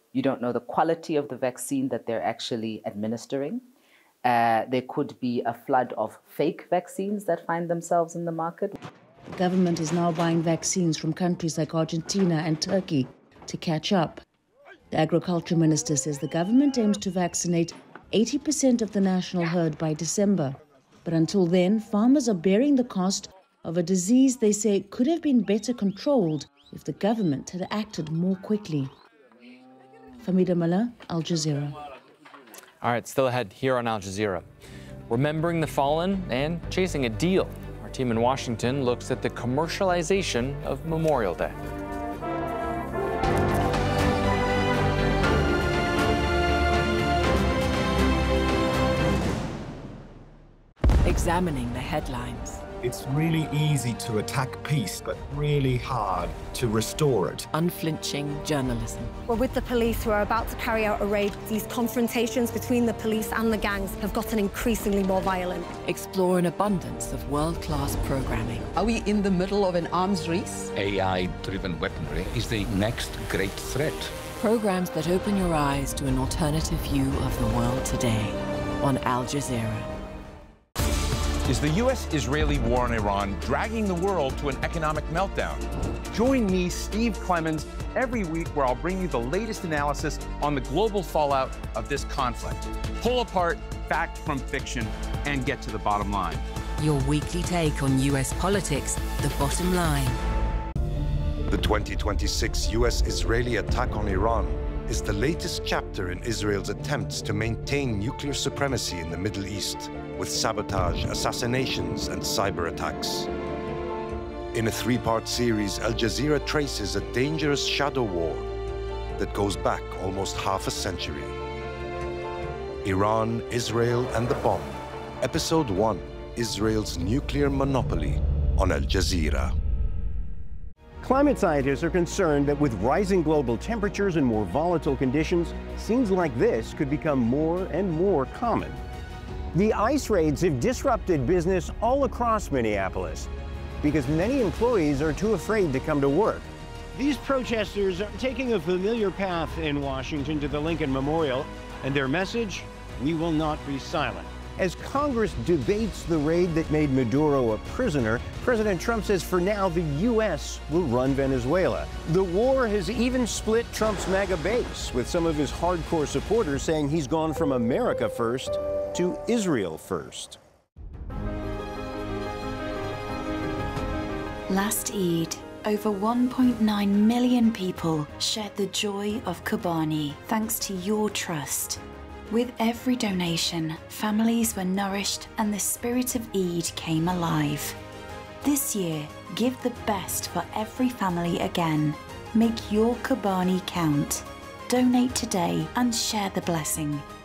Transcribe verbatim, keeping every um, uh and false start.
You don't know the quality of the vaccine that they're actually administering. Uh, there could be a flood of fake vaccines that find themselves in the market. The government is now buying vaccines from countries like Argentina and Turkey to catch up. The agriculture minister says the government aims to vaccinate eighty percent of the national herd by December. But until then, farmers are bearing the cost of a disease they say could have been better controlled if the government had acted more quickly. Famida Mallah, Al Jazeera. All right, still ahead here on Al Jazeera. Remembering the fallen and chasing a deal. Our team in Washington looks at the commercialization of Memorial Day. Examining the headlines. It's really easy to attack peace, but really hard to restore it. Unflinching journalism. We're with the police who are about to carry out a raid. These confrontations between the police and the gangs have gotten increasingly more violent. Explore an abundance of world-class programming. Are we in the middle of an arms race? A I-driven weaponry is the next great threat. Programs that open your eyes to an alternative view of the world today on Al Jazeera. Is the U S Israeli war on Iran dragging the world to an economic meltdown? Join me, Steve Clemons, every week where I'll bring you the latest analysis on the global fallout of this conflict. Pull apart fact from fiction and get to the bottom line. Your weekly take on U S politics, the bottom line. The twenty twenty-six U S-Israeli attack on Iran is the latest chapter in Israel's attempts to maintain nuclear supremacy in the Middle East, with sabotage, assassinations, and cyber attacks. In a three-part series, Al Jazeera traces a dangerous shadow war that goes back almost half a century. Iran, Israel, and the Bomb. Episode one, Israel's Nuclear Monopoly, on Al Jazeera. Climate scientists are concerned that with rising global temperatures and more volatile conditions, scenes like this could become more and more common. The ice raids have disrupted business all across Minneapolis because many employees are too afraid to come to work. These protesters are taking a familiar path in Washington to the Lincoln Memorial, and their message, we will not be silent. As Congress debates the raid that made Maduro a prisoner, President Trump says for now the U S will run Venezuela. The war has even split Trump's MAGA base, with some of his hardcore supporters saying he's gone from America first to Israel first. Last Eid, over one point nine million people shared the joy of Kobani thanks to your trust. With every donation, families were nourished and the spirit of Eid came alive. This year, give the best for every family again. Make your Kobani count. Donate today and share the blessing.